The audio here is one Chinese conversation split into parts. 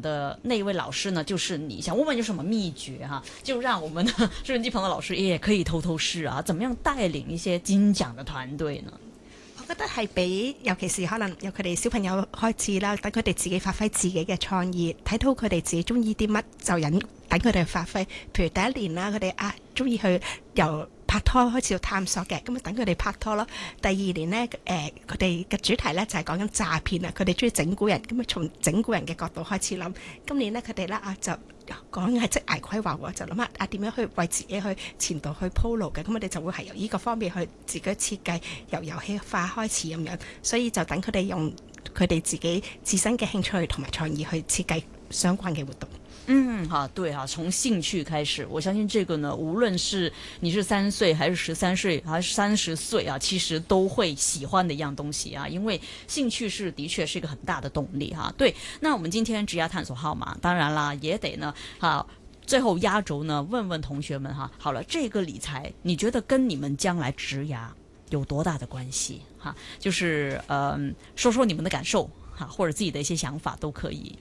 的那一位老师呢，就是你。想问问有什么秘诀哈，就让我们的收音機旁的老師也可以偷偷試啊，怎麼樣帶領一些金獎的團隊呢？ 我覺得係俾，尤其是可能由佢哋小朋友開始啦，等佢哋自己發揮自己嘅創意，睇到佢哋自己中意啲乜就等佢哋發揮。譬如第一年啦，佢哋中意去由拍拖開始要探索嘅，咁啊等佢哋拍拖咯。第二年呢，佢哋嘅主題呢就係講緊詐騙啊，佢哋中意整蠱人，咁啊從整蠱人嘅角度開始諗。今年呢，佢哋呢就講係職涯規劃喎，就諗下點樣去為自己去前途去鋪路嘅，咁我哋就會係由呢個方面去自己設計，由遊戲化開始咁樣，所以就等佢哋用佢哋自己自身嘅興趣同埋創意去設計相關嘅活動。 對從興趣開始，我相信這個呢，無論是你是3歲還是13歲還是30歲啊，其實都會喜歡的一樣東西啊，因為興趣是的確是一個很大的動力哈。對，那我們今天職涯探索號碼，當然啦，也得呢最後壓軸呢，問問同學們哈，好了，這個理財你覺得跟你們將來職涯有多大的關係哈？就是說說你們的感受哈，或者自己的一些想法都可以。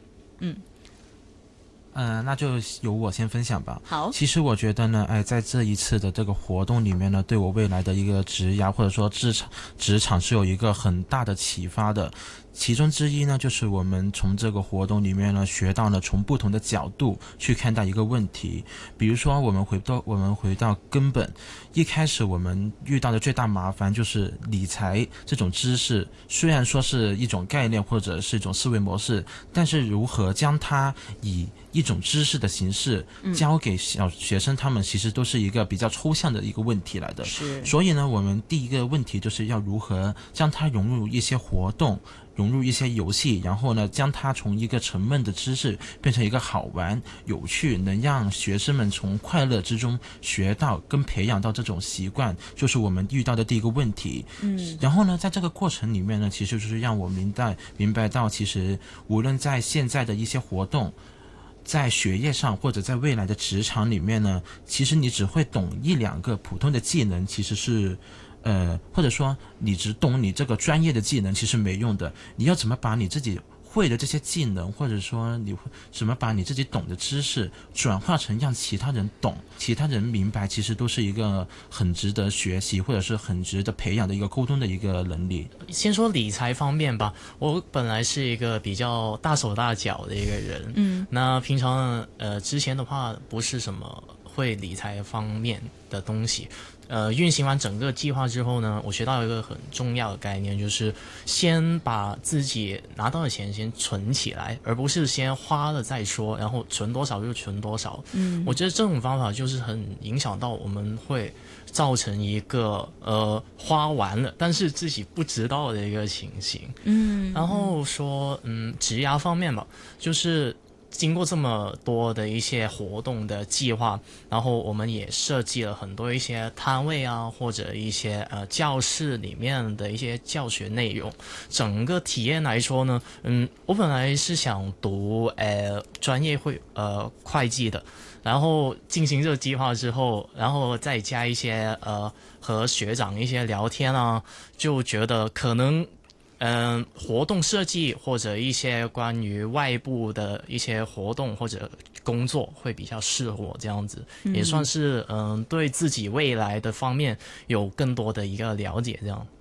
那就由我先分享吧。 好， 其实我觉得呢，在这一次的这个活动里面呢，对我未来的一个职涯或者说职场是有一个很大的启发的。其中之一呢，就是我们从这个活动里面呢学到了从不同的角度去看待一个问题。比如说我们回到根本，一开始我们遇到的最大麻烦就是理财这种知识，虽然说是一种概念或者是一种思维模式，但是如何将它以一种知识的形式教给小学生，他们其实都是一个比较抽象的一个问题来的。所以呢，我们第一个问题就是要如何将它融入一些活动，融入一些游戏，然后呢将它从一个沉闷的知识变成一个好玩有趣，能让学生们从快乐之中学到跟培养到这种习惯，就是我们遇到的第一个问题。然后呢在这个过程里面呢，其实就是让我明白到，其实无论在现在的一些活动，在学业上或者在未来的职场里面呢，其实你只会懂1-2个普通的技能，其实是或者说你只懂你这个专业的技能其实没用的，你要怎么把你自己会的这些技能，或者说你怎么把你自己懂的知识转化成让其他人懂，其他人明白，其实都是一个很值得学习或者是很值得培养的一个沟通的一个能力。 先说理财方面吧，我本来是一个比较大手大脚的一个人，那平常之前的话不是什么会理财方面的东西。运行完整个计划之后呢，我学到一个很重要的概念，就是先把自己拿到的钱先存起来，而不是先花了再说，然后存多少就存多少。我觉得这种方法就是很影响到我们会造成一个花完了但是自己不知道的一个情形。然后说职涯方面吧，就是经过这么多的一些活动的计划，然后我们也设计了很多一些摊位啊，或者一些教室里面的一些教学内容。整个体验来说呢，我本来是想读专业会计的，然后进行这个计划之后，然后再加一些和学长一些聊天啊，就觉得可能活动设计或者一些关于外部的一些活动或者工作会比较适合我这样子，也算是对自己未来的方面有更多的一个了解这样。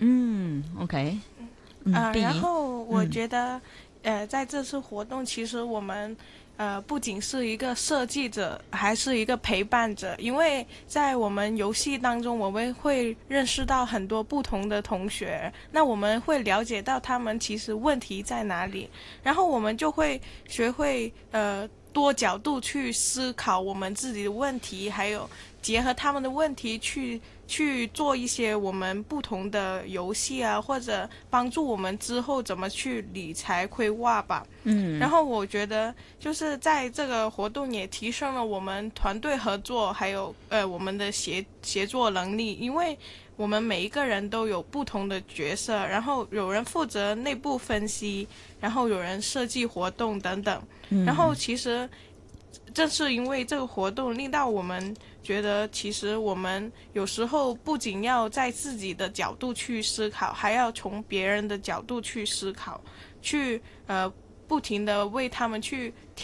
OK， 然后我觉得在这次活动其实我们不仅是一个设计者，还是一个陪伴者，因为在我们游戏当中我们会认识到很多不同的同学，那我们会了解到他们其实问题在哪里，然后我们就会学会多角度去思考我们自己的问题，还有结合他们的问题去做一些我们不同的游戏啊，或者帮助我们之后怎么去理财规划吧。然后我觉得就是在这个活动也提升了我们团队合作，还有我们的协作能力，因为我们每一个人都有不同的角色，然后有人负责内部分析，然后有人设计活动等等。然后其实正是因为这个活动令到我们觉得，其实我们有时候不仅要在自己的角度去思考，还要从别人的角度去思考，去不停的为他们去